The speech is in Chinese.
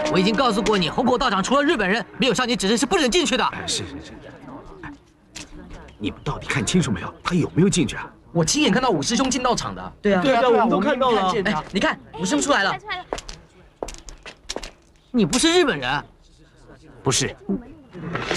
我已经告诉过你，虹口道场除了日本人，没有向你指示是不准进去的。 哎，是。哎，你们到底看清楚没有？他有没有进去啊？ 我亲眼看到五师兄进道场的。 对啊，我们都看到了。 哎，你看，五师兄出来了。 你不是日本人？ 不是。